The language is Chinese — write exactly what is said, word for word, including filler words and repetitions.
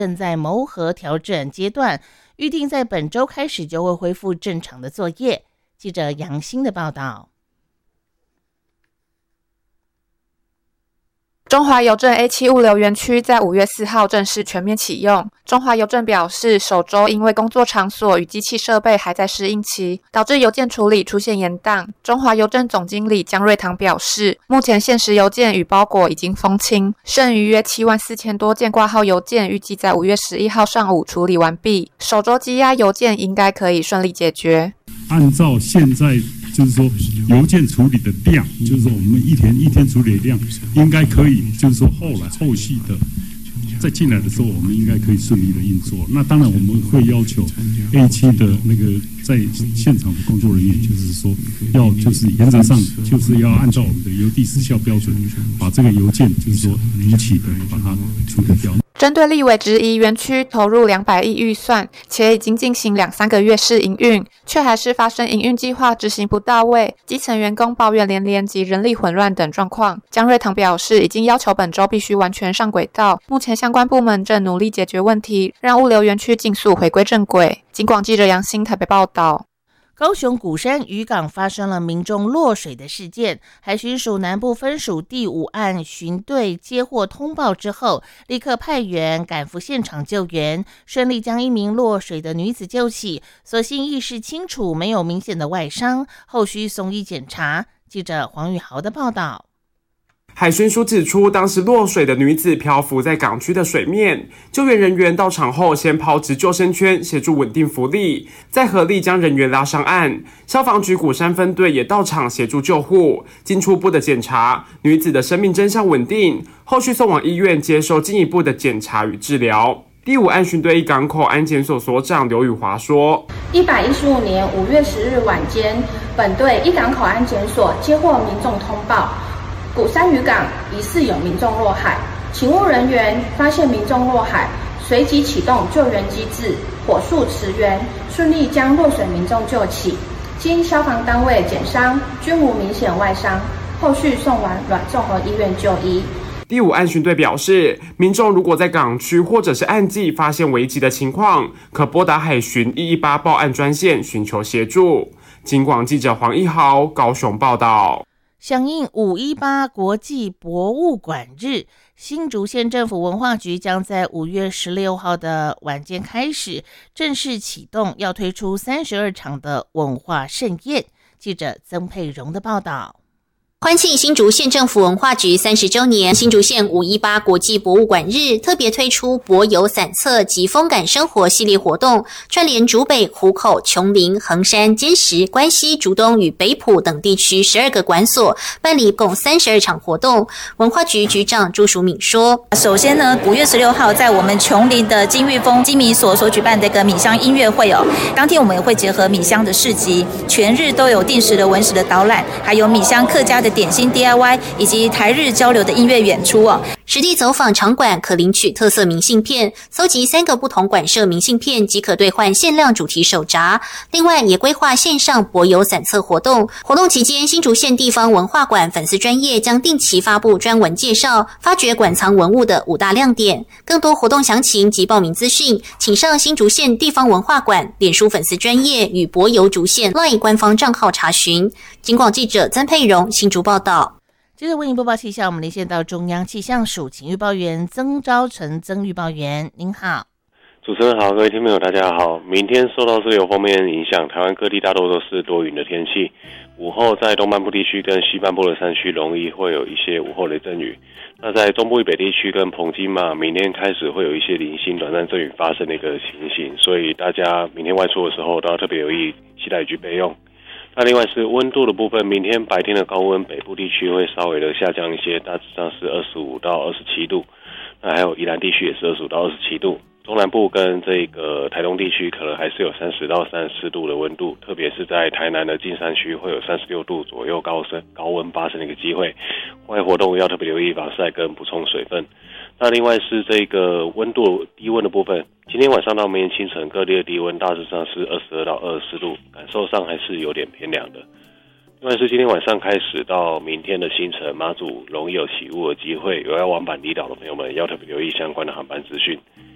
正在谋核调整阶段，预定在本周开始就会恢复正常的作业。记者杨欣的报道。 中华邮政 A 七 物流园区在五月四号正式全面启用。中华邮政表示，首周因为工作场所与机器设备还在适应期，导致邮件处理出现延宕。中华邮政总经理江瑞堂表示，目前限时邮件与包裹已经封清，剩余约七万四千多件挂号邮件，预计在五月十一号上午处理完毕。首周积压邮件应该可以顺利解决。 按照现在就是说邮件处理的量，就是说我们一天一天处理的量，应该可以，就是说后来后续的再进来的时候，我们应该可以顺利的运作。那当然我们会要求 A 七 的那个在现场的工作人员，就是说要就是原则上就是要按照我们的邮递时效标准，把这个邮件就是说如期的把它处理掉。 针对立委质疑园区投入两百亿预算，且已经进行两三个月试营运，却还是发生营运计划执行不到位、基层员工抱怨连连及人力混乱等状况。江瑞堂表示，已经要求本周必须完全上轨道，目前相关部门正努力解决问题，让物流园区尽速回归正轨。警广记者杨欣台北报道。 高雄鼓山渔港发生了民众落水的事件，海巡署南部分署第五岸巡队接获通报之后，立刻派员赶赴现场救援，顺利将一名落水的女子救起，所幸意识清楚，没有明显的外伤，后续送医检查。记者黄宇豪的报道。 海巡署指出，当时落水的女子漂浮在港区的水面，救援人员到场后先抛掷救生圈协助稳定浮力，再合力将人员拉上岸。消防局鼓山分队也到场协助救护。经初步的检查，女子的生命真相稳定，后续送往医院接受进一步的检查与治疗。第五岸巡队一港口安检所所长刘宇华说： 一百一十五年五月十日晚间，本队一港口安检所接获民众通报，鼓山渔港疑似有民众落海，勤务人员发现民众落海，随即启动救援机制，火速驰援，顺利将落水民众救起。经消防单位检伤，均无明显外伤，后续送往阮综合医院就医。 第五岸巡队表示，民众如果在港区或者是岸际发现危急的情况，可拨打海巡一一八报案专线寻求协助。警广记者黄一豪高雄报道。 响应五一八国际博物馆日，新竹县政府文化局将在五月十六号的晚间开始正式启动，要推出三十二场的文化盛宴。记者曾佩蓉的报道。 欢庆新竹县政府文化局三十周年，新竹县五一八国际博物馆日特别推出博游散策及风感生活系列活动，串联竹北、湖口、琼林、横山、尖石、关西、竹东与北埔等地区十二个馆所，办理共三十二场活动。文化局局长朱淑敏说： 首先呢，五月十六号在我们琼林的金玉峰金米所所举办的一个米香音乐会哦，当天我们也会结合米香的市集，全日都有定时的文史的导览，还有米香客家的点心 D I Y 以及台日交流的音乐演出哦。 实地走访场馆可领取特色明信片，搜集三个不同馆舍明信片即可兑换限量主题手札。另外也规划线上博游散策活动，活动期间新竹县地方文化馆粉丝专页将定期发布专文介绍发掘馆藏文物的五大亮点。更多活动详情及报名资讯，请上新竹县地方文化馆脸书粉丝专页与博游竹县 LINE 官方账号查询。警广记者曾佩蓉新竹报道。 接着为您播报气象，我们连线到中央气象署请预报员曾昭成曾预报员，您好。 主持人好，各位听众朋友大家好。明天受到热流锋面影响，台湾各地大多都是多云的天气。午后在东半部地区跟西半部的山区容易会有一些午后雷阵雨。那在中部以北地区跟澎金马，明天开始会有一些零星短暂阵雨发生的一个情形，所以大家明天外出的时候都要特别留意携带雨具备用。那另外是温度的部分，明天白天的高温北部地区会稍微的下降一些，大致上是二十五到二十七度。那还有宜兰地区也是二十五到二十七度。中南部跟这个台东地区可能还是有三十到三十四度的温度，特别是在台南的近山区会有三十六度左右高升高温发生的一个机会。户外活动要特别留意防晒跟补充水分。那另外是这个温度低温的部分，今天晚上到明天清晨各地的低温大致上是二十二到二十四度，感受上还是有点偏凉的。另外是今天晚上开始到明天的清晨，马祖容易有起雾的机会，有要往板离岛的朋友们要特别留意相关的航班资讯。